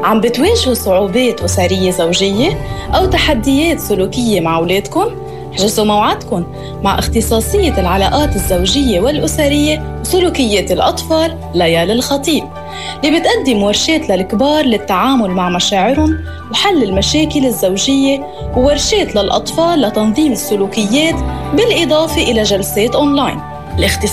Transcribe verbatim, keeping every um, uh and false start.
عم بتواجهوا صعوبات أسرية زوجية أو تحديات سلوكية مع أولادكم؟ احجزوا موعدكم مع اختصاصية العلاقات الزوجية والأسرية وسلوكيات الأطفال ليال الخطيب، اللي بتقدم ورشات للكبار للتعامل مع مشاعرهم وحل المشاكل الزوجية، وورشات للأطفال لتنظيم السلوكيات، بالإضافة إلى جلسات أونلاين.